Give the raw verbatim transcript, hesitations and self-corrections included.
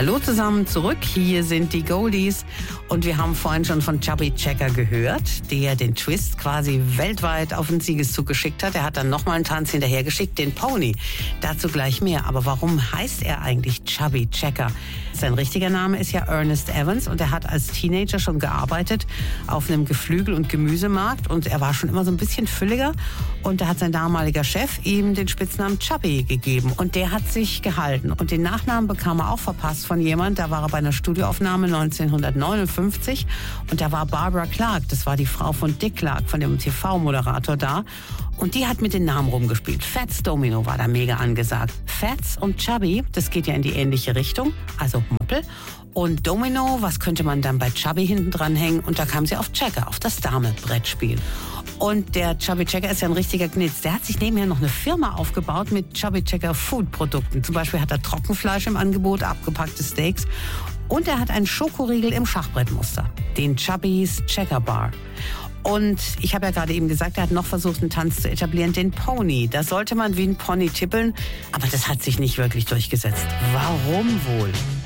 Hallo zusammen zurück, hier sind die Goldies und wir haben vorhin schon von Chubby Checker gehört, der den Twist quasi weltweit auf den Siegeszug geschickt hat. Er hat dann nochmal einen Tanz hinterhergeschickt, den Pony. Dazu gleich mehr. Aber warum heißt er eigentlich Chubby Checker? Sein richtiger Name ist ja Ernest Evans und er hat als Teenager schon gearbeitet auf einem Geflügel- und Gemüsemarkt und er war schon immer so ein bisschen fülliger und da hat sein damaliger Chef ihm den Spitznamen Chubby gegeben und der hat sich gehalten und den Nachnamen bekam er auch verpasst von jemand, da war er bei einer Studioaufnahme neunzehnhundertneunundfünfzig und da war Barbara Clark, das war die Frau von Dick Clark, von dem T V-Moderator da und die hat mit den Namen rumgespielt. Fats Domino war da mega angesagt. Fats und Chubby, das geht ja in die ähnliche Richtung, also Moppel. Und Domino, was könnte man dann bei Chubby hinten dran hängen? Und da kam sie auf Checker, auf das Dame-Brettspiel. Und der Chubby Checker ist ja ein richtiger Gnitz. Der hat sich nebenher noch eine Firma aufgebaut mit Chubby Checker Food-Produkten. Zum Beispiel hat er Trockenfleisch im Angebot, abgepackte Steaks. Und er hat einen Schokoriegel im Schachbrettmuster, den Chubby's Checker Bar. Und ich habe ja gerade eben gesagt, er hat noch versucht, einen Tanz zu etablieren, den Pony. Da sollte man wie ein Pony tippeln, aber das hat sich nicht wirklich durchgesetzt. Warum wohl?